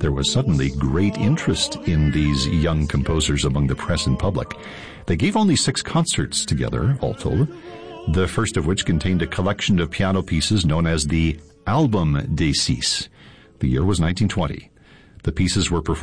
There was suddenly great interest in these young composers among the press and public. They gave only 6 concerts together, all told, the first of which contained a collection of piano pieces known as the Album des Six. The year was 1920. The pieces were performed